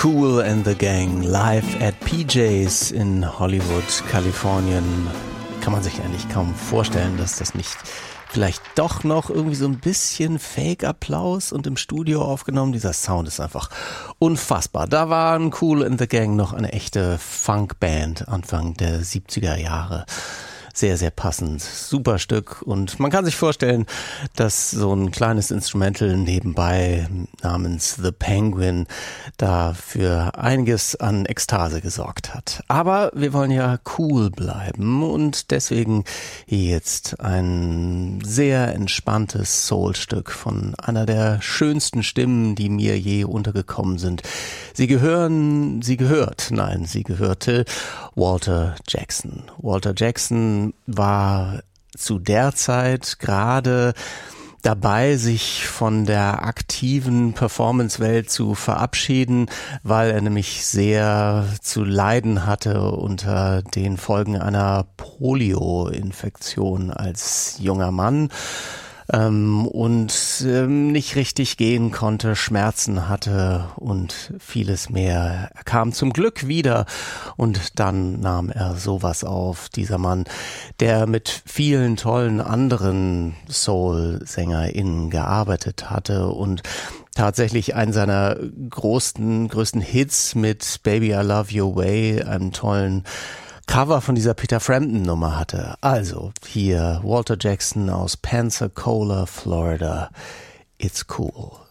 Kool and the Gang live at PJ's in Hollywood, Kalifornien. Kann man sich eigentlich kaum vorstellen, dass das nicht vielleicht doch noch irgendwie so ein bisschen Fake-Applaus und im Studio aufgenommen. Dieser Sound ist einfach unfassbar. Da waren Kool and the Gang noch eine echte Funkband Anfang der 70er Jahre. Sehr, sehr passend. Super Stück. Und man kann sich vorstellen, dass so ein kleines Instrumental nebenbei namens The Penguin da für einiges an Ekstase gesorgt hat. Aber wir wollen ja cool bleiben und deswegen jetzt ein sehr entspanntes Soul-Stück von einer der schönsten Stimmen, die mir je untergekommen sind. Sie gehörte Walter Jackson. Walter Jackson war zu der Zeit gerade dabei, sich von der aktiven Performance-Welt zu verabschieden, weil er nämlich sehr zu leiden hatte unter den Folgen einer Polio-Infektion als junger Mann. Und nicht richtig gehen konnte, Schmerzen hatte und vieles mehr. Er kam zum Glück wieder und dann nahm er sowas auf, dieser Mann, der mit vielen tollen anderen Soul-SängerInnen gearbeitet hatte und tatsächlich einen seiner größten Hits mit Baby I Love Your Way, einem tollen Cover von dieser Peter Frampton Nummer hatte. Also hier Walter Jackson aus Pensacola, Florida. It's cool.